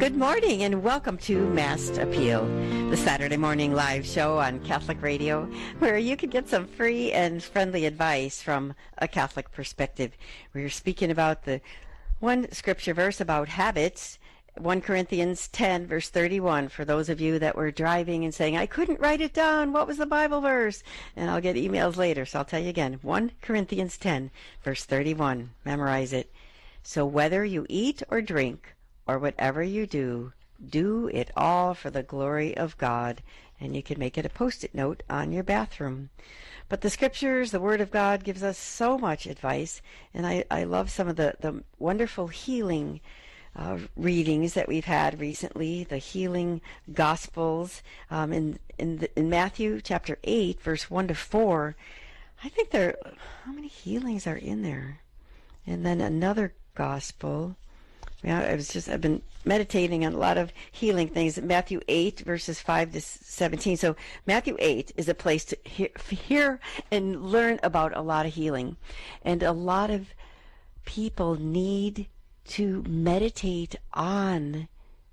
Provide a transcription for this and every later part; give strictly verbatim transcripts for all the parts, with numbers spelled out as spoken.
Good morning and welcome to Mass Appeal, the Saturday morning live show on Catholic Radio, where you can get some free and friendly advice from a Catholic perspective. We're speaking about the one scripture verse about habits, First Corinthians ten, verse thirty-one, for those of you that were driving and saying, I couldn't write it down. What was the Bible verse? And I'll get emails later, so I'll tell you again. First Corinthians ten, verse thirty-one. Memorize it. So whether you eat or drink, or whatever you do, do it all for the glory of God. And you can make it a post-it note on your bathroom. But the scriptures, the Word of God, gives us so much advice. And I, I love some of the, the wonderful healing uh, readings that we've had recently, the healing Gospels. Um, in in, the, in Matthew chapter eight, verse one to four, I think there, how many healings are in there? And then another Gospel. Yeah, I was just, I've been meditating on a lot of healing things. Matthew eight, verses five to seventeen. So Matthew eight is a place to hear, hear and learn about a lot of healing. And a lot of people need to meditate on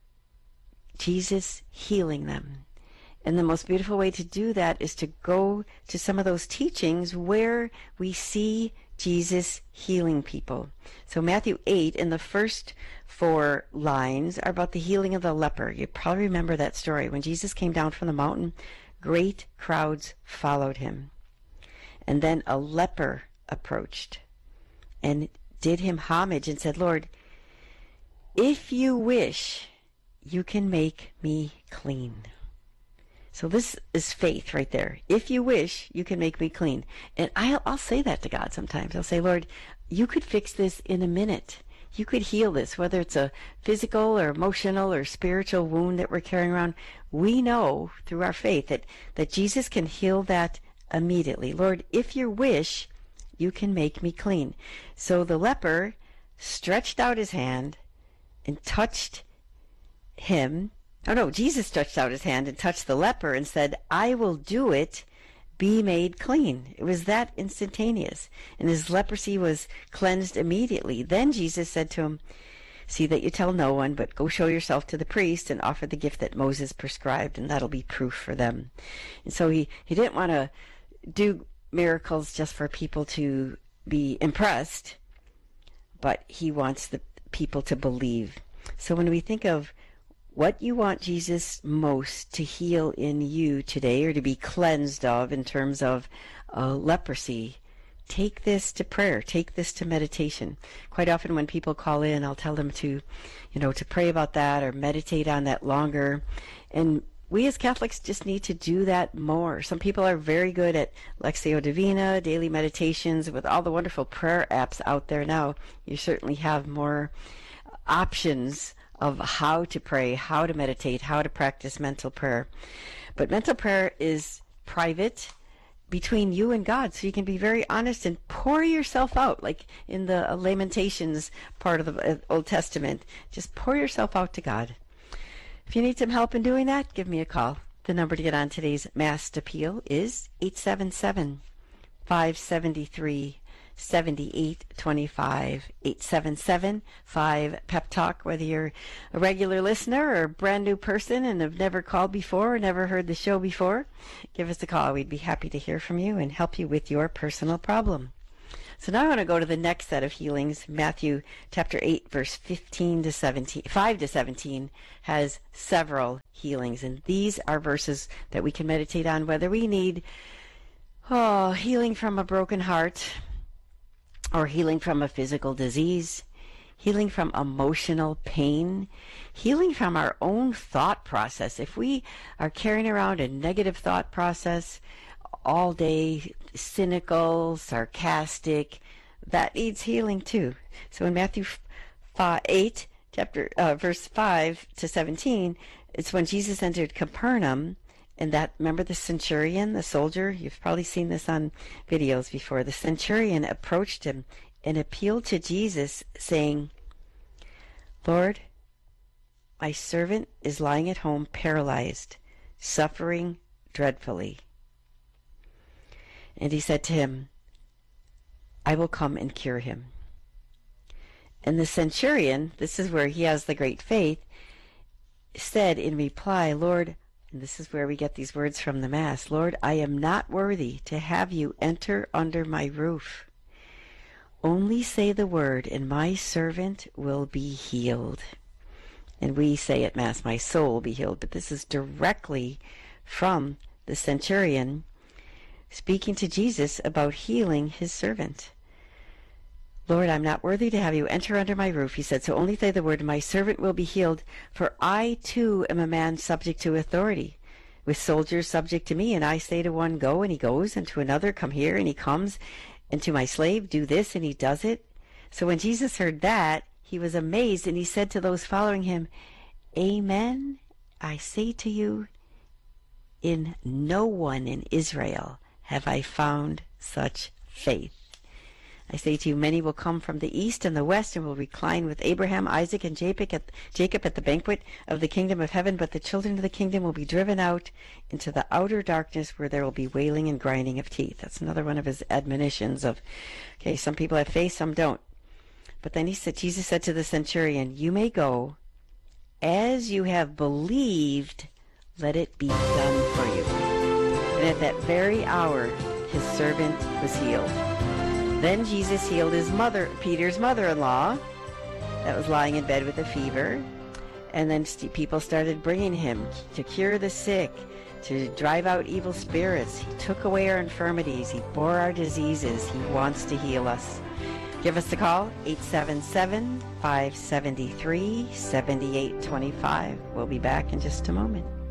Jesus healing them. And the most beautiful way to do that is to go to some of those teachings where we see Jesus healing people. So Matthew eight, in the first four lines, are about the healing of the leper. You probably remember that story. When Jesus came down from the mountain, great crowds followed him. And then a leper approached and did him homage and said, Lord, if you wish, you can make me clean. So this is faith right there. If you wish, you can make me clean. And I'll, I'll say that to God sometimes. I'll say, Lord, you could fix this in a minute. You could heal this, whether it's a physical or emotional or spiritual wound that we're carrying around. We know through our faith that, that Jesus can heal that immediately. Lord, if you wish, you can make me clean. So the leper stretched out his hand and touched him. Oh no, Jesus stretched out his hand and touched the leper and said, I will do it, be made clean. It was that instantaneous. And his leprosy was cleansed immediately. Then Jesus said to him, see that you tell no one, but go show yourself to the priest and offer the gift that Moses prescribed, and that'll be proof for them. And so he, he didn't want to do miracles just for people to be impressed, but he wants the people to believe. So when we think of what you want Jesus most to heal in you today, or to be cleansed of in terms of uh, leprosy, take this to prayer. Take this to meditation. Quite often when people call in, I'll tell them to, you know, to pray about that or meditate on that longer. And we as Catholics just need to do that more. Some people are very good at Lectio Divina, daily meditations. With all the wonderful prayer apps out there now, you certainly have more options of how to pray, how to meditate, how to practice mental prayer. But mental prayer is private between you and God, so you can be very honest and pour yourself out, like in the Lamentations part of the Old Testament. Just pour yourself out to God. If you need some help in doing that, give me a call. The number to get on today's Mass Appeal is eight seven seven, five seven three, seven eight two five, eight seven seven, five, P E P Talk. Whether you're a regular listener or a brand new person and have never called before or never heard the show before, give us a call. We'd be happy to hear from you and help you with your personal problem. So now I want to go to the next set of healings. Matthew chapter eight, verse fifteen to seventeen, five to seventeen has several healings, and these are verses that we can meditate on, whether we need oh, healing from a broken heart, or healing from a physical disease, healing from emotional pain, healing from our own thought process. If we are carrying around a negative thought process all day, cynical, sarcastic, that needs healing too. So in Matthew eight, chapter uh, verse five to seventeen, it's when Jesus entered Capernaum. And that, remember the centurion, the soldier? You've probably seen this on videos before. The centurion approached him and appealed to Jesus, saying, Lord, my servant is lying at home paralyzed, suffering dreadfully. And he said to him, I will come and cure him. And the centurion, this is where he has the great faith, said in reply, Lord, and this is where we get these words from the Mass, Lord, I am not worthy to have you enter under my roof. Only say the word, and my servant will be healed. And we say at Mass, my soul will be healed. But this is directly from the centurion speaking to Jesus about healing his servant. Lord, I'm not worthy to have you enter under my roof, he said, so only say the word, and my servant will be healed. For I too am a man subject to authority, with soldiers subject to me. And I say to one, go, and he goes, and to another, come here, and he comes, and to my slave, do this, and he does it. So when Jesus heard that, he was amazed, and he said to those following him, Amen, I say to you, in no one in Israel have I found such faith. I say to you, many will come from the east and the west and will recline with Abraham, Isaac, and Jacob at, Jacob at the banquet of the kingdom of heaven, but the children of the kingdom will be driven out into the outer darkness where there will be wailing and grinding of teeth. That's another one of his admonitions of, okay, some people have faith, some don't. But then he said, Jesus said to the centurion, you may go, as you have believed, let it be done for you. And at that very hour, his servant was healed. Then Jesus healed his mother, Peter's mother-in-law, that was lying in bed with a fever. And then st- people started bringing him to cure the sick, to drive out evil spirits. He took away our infirmities. He bore our diseases. He wants to heal us. Give us a call, eight seven seven, five seven three, seven eight two five. We'll be back in just a moment.